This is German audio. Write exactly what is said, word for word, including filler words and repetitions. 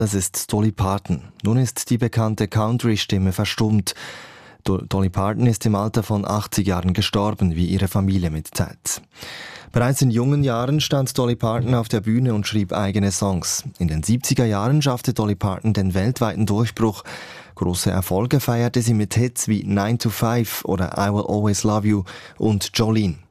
Das ist Dolly Parton. Nun ist die bekannte Country-Stimme verstummt. Do- Dolly Parton ist im Alter von achtzig Jahren gestorben, wie ihre Familie mitteilt. Bereits in jungen Jahren stand Dolly Parton auf der Bühne und schrieb eigene Songs. In den siebziger Jahren schaffte Dolly Parton den weltweiten Durchbruch. Große Erfolge feierte sie mit Hits wie nine to five oder I Will Always Love You und Jolene.